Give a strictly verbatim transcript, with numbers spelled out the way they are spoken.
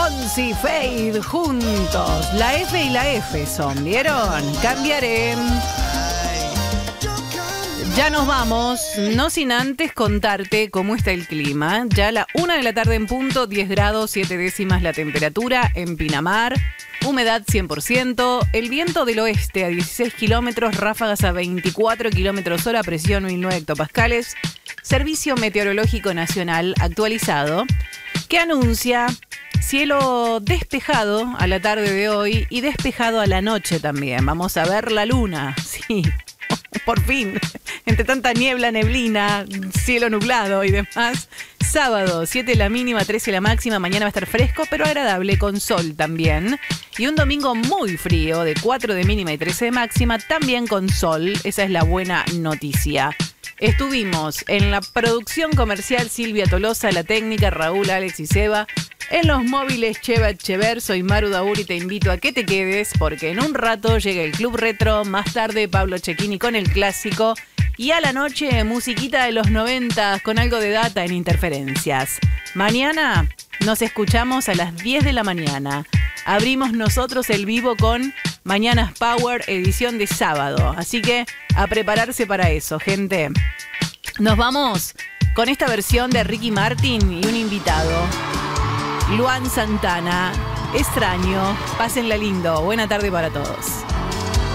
Fonsi, Fade, juntos. La F y la F son, ¿vieron? Cambiaré. Ya nos vamos, no sin antes contarte cómo está el clima. Ya a la una de la tarde en punto, diez grados, siete décimas la temperatura en Pinamar. Humedad cien por ciento, el viento del oeste a dieciséis kilómetros, ráfagas a veinticuatro kilómetros hora, presión mil nueve hectopascales. Servicio Meteorológico Nacional actualizado que anuncia cielo despejado a la tarde de hoy y despejado a la noche también. Vamos a ver la luna, sí, por fin, entre tanta niebla, neblina, cielo nublado y demás. Sábado, siete la mínima, trece la máxima. Mañana va a estar fresco, pero agradable, con sol también. Y un domingo muy frío, de cuatro de mínima y trece de máxima, también con sol. Esa es la buena noticia. Estuvimos en la producción comercial Silvia Tolosa, la técnica Raúl, Alex y Seba. En los móviles Cheva Echever, soy Maru Daur y te invito a que te quedes porque en un rato llega el Club Retro, más tarde Pablo Cecchini con el clásico y a la noche musiquita de los noventas con algo de data en Interferencias. Mañana nos escuchamos a las diez de la mañana. Abrimos nosotros el vivo con Mañanas Power, edición de sábado. Así que a prepararse para eso, gente. Nos vamos con esta versión de Ricky Martin y un invitado. Luan Santana, Extraño. Pásenla lindo. Buena tarde para todos.